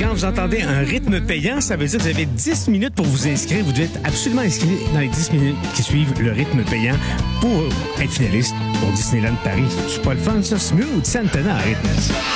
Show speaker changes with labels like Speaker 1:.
Speaker 1: Quand vous entendez un rythme payant, ça veut dire que vous avez 10 minutes pour vous inscrire. Vous devez être absolument inscrit dans les 10 minutes qui suivent le rythme payant pour être finaliste pour Disneyland Paris. C'est pas le fun, ça? Smooth Santana à rythme.